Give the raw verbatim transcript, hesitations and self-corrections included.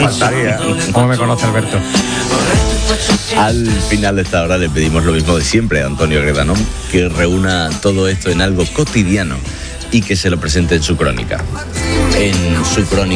faltaría. ¿Cómo me conoce Alberto? Al final de esta hora le pedimos lo mismo de siempre a Antonio Gredano, que reúna todo esto en algo cotidiano y que se lo presente en su crónica. En su crónica.